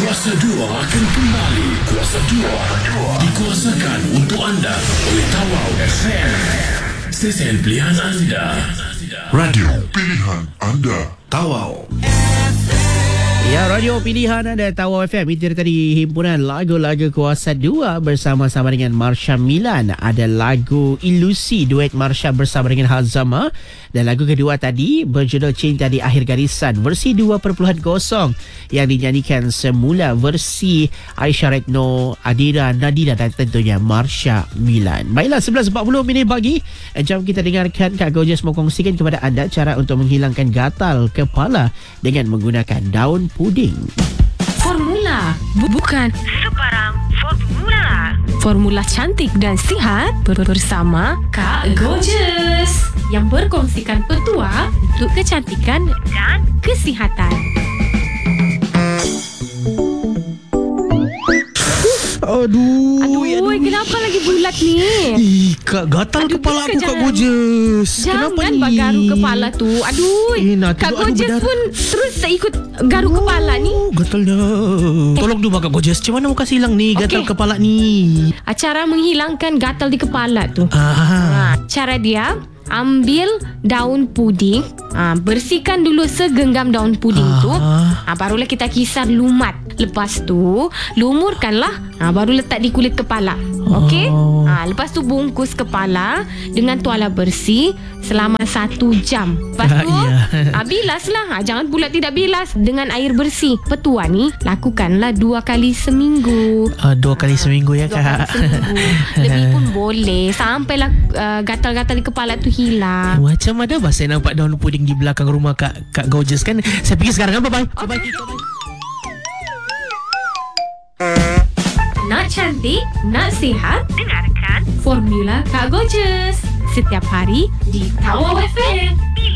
Kuasa 2 akan kembali. Kuasa 2 dikuasakan untuk anda oleh Tawau FM. Stesen pilihan anda. Radio pilihan anda. Tawau. Ya, radio pilihan anda Tawau FM. Itu tadi himpunan lagu-lagu Kuasa 2 bersama-sama dengan Marsha Milan. Ada lagu Ilusi, duet Marsha bersama dengan Hazama. Dan lagu kedua tadi berjudul Cinta di Akhir Garisan, versi 2.0 yang dinyanyikan semula versi Aisyah Retno, Adira Nadira dan tentunya Marsha Milan. Baiklah, 11.40 pagi. Jom kita dengarkan Kak Gorgeous mengkongsikan kepada anda cara untuk menghilangkan gatal kepala dengan menggunakan daun puding. Formula bukan sebarang formula. Formula cantik dan sihat bersama Kak Gorgeous yang berkongsikan petua untuk kecantikan dan kesihatan. Aduh, kenapa lagi bulat ni? Kak, gatal kepala aku, Kak Gorgeous. Kenapa Jangan ni? garu kepala tu. Aduh, Kak Gorgeous pun terus tak ikut garu kepala ni. Gatalnya. Tolong dulu Kak Gorgeous, macam mana mau kasih hilang ni gatal kepala ni? Cara menghilangkan gatal di kepala tu. Cara dia, ambil daun puding, bersihkan dulu segenggam daun puding tu, barulah kita kisar lumat. Lepas tu lumurkanlah, baru letak di kulit kepala. Okey? Lepas tu bungkus kepala dengan tuala bersih selama 1 jam. Lepas tu bilaslah. Jangan pula tidak bilas dengan air bersih. Petua ni lakukanlah 2 kali seminggu. 2 kali seminggu ya, Kak. Lebih pun boleh, sampailah gatal-gatal di kepala tu hilang. Macam ada saya nampak daun puding di belakang rumah Kak Gorgeous kan. Saya pergi sekarang kan. Bye-bye. Nak cantik, nak sihat, dengarkan Formula Kak Gorgeous setiap hari di Tawau FM.